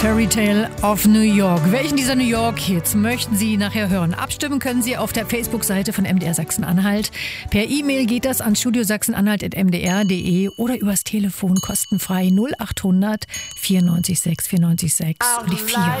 Fairy Tale of New York. Welchen dieser New York-Hits möchten Sie nachher hören? Abstimmen können Sie auf der Facebook-Seite von MDR Sachsen-Anhalt. Per E-Mail geht das an studiosachsen-anhalt@mdr.de oder übers Telefon kostenfrei 0800 94 6 94 6 und die 4.